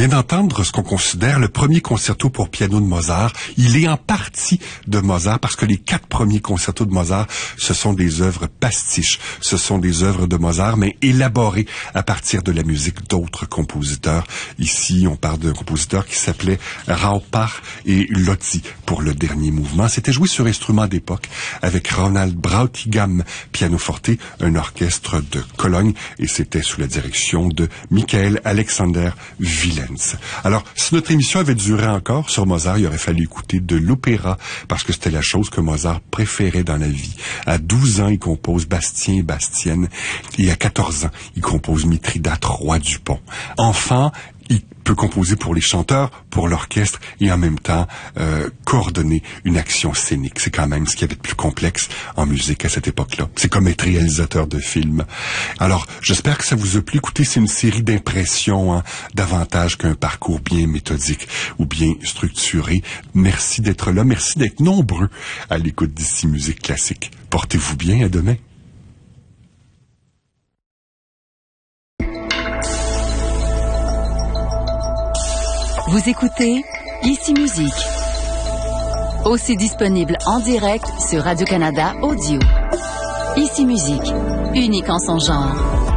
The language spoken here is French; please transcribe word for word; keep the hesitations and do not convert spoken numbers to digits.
vient d'entendre ce qu'on considère le premier concerto pour piano de Mozart. Il est en partie de Mozart parce que les quatre premiers concertos de Mozart, ce sont des œuvres pastiches. Ce sont des œuvres de Mozart, mais élaborées à partir de la musique d'autres compositeurs. Ici, on parle d'un compositeur qui s'appelait Rauppach et Lotti pour le dernier mouvement. C'était joué sur instrument d'époque avec Ronald Brautigam, pianoforte, un orchestre de Cologne, et c'était sous la direction de Michael Alexander Willens. Alors, si notre émission avait duré encore sur Mozart, il aurait fallu écouter de l'opéra, parce que c'était la chose que Mozart préférait dans la vie. À douze ans, il compose Bastien et Bastienne, et à quatorze ans, il compose Mithridate, roi du pont. Enfant, il peut composer pour les chanteurs, pour l'orchestre et en même temps euh, coordonner une action scénique. C'est quand même ce qu'il y avait de plus complexe en musique à cette époque-là. C'est comme être réalisateur de films. Alors, j'espère que ça vous a plu. Écoutez, c'est une série d'impressions, hein, davantage qu'un parcours bien méthodique ou bien structuré. Merci d'être là. Merci d'être nombreux à l'écoute d'Ici Musique Classique. Portez-vous bien. À demain. Vous écoutez Ici Musique, aussi disponible en direct sur Radio-Canada Audio. Ici Musique, unique en son genre.